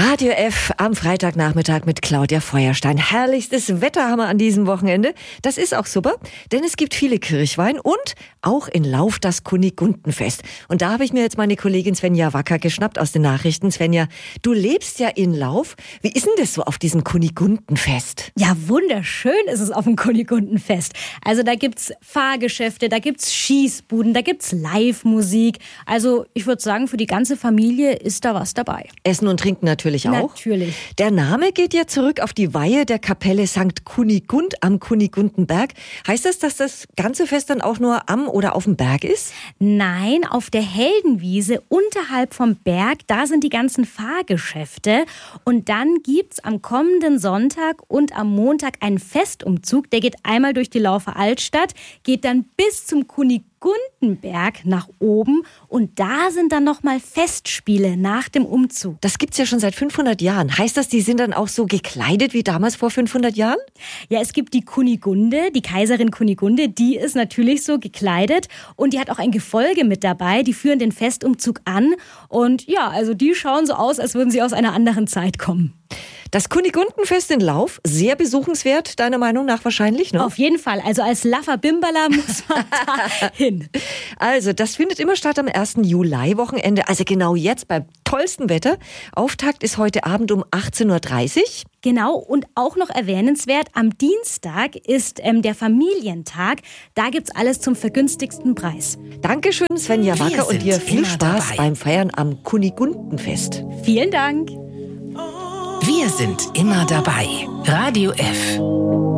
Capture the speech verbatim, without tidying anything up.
Radio F am Freitagnachmittag mit Claudia Feuerstein. Herrlichstes Wetter haben wir an diesem Wochenende. Das ist auch super, denn es gibt viele Kirchwein und auch in Lauf das Kunigundenfest. Und da habe ich mir jetzt meine Kollegin Svenja Wacker geschnappt aus den Nachrichten. Svenja, du lebst ja in Lauf. Wie ist denn das so auf diesem Kunigundenfest? Ja, wunderschön ist es auf dem Kunigundenfest. Also da gibt's Fahrgeschäfte, da gibt's Schießbuden, da gibt's Live-Musik. Also ich würde sagen, für die ganze Familie ist da was dabei. Essen und Trinken natürlich auch. Natürlich. Der Name geht ja zurück auf die Weihe der Kapelle Sankt Kunigund am Kunigundenberg. Heißt das, dass das ganze Fest dann auch nur am oder auf dem Berg ist? Nein, auf der Heldenwiese unterhalb vom Berg, da sind die ganzen Fahrgeschäfte. Und dann gibt's am kommenden Sonntag und am Montag einen Festumzug. Der geht einmal durch die Laufer Altstadt, geht dann bis zum Kunigundenberg nach oben und da sind dann nochmal Festspiele nach dem Umzug. Das gibt's ja schon seit fünfhundert Jahren. Heißt das, die sind dann auch so gekleidet wie damals vor fünfhundert Jahren? Ja, es gibt die Kunigunde, die Kaiserin Kunigunde, die ist natürlich so gekleidet und die hat auch ein Gefolge mit dabei, die führen den Festumzug an und ja, also die schauen so aus, als würden sie aus einer anderen Zeit kommen. Das Kunigundenfest in Lauf, sehr besuchenswert, deiner Meinung nach wahrscheinlich, ne? Auf jeden Fall, also als Laffer Bimbala muss man da hin. Also, das findet immer statt am ersten Juli-Wochenende, also genau jetzt beim tollsten Wetter. Auftakt ist heute Abend um achtzehn Uhr dreißig. Genau, und auch noch erwähnenswert, am Dienstag ist ähm, der Familientag. Da gibt's alles zum vergünstigsten Preis. Dankeschön, Svenja Wacker, und dir viel Spaß dabei. beim Feiern am Kunigundenfest. Vielen Dank. Wir sind immer dabei. Radio F.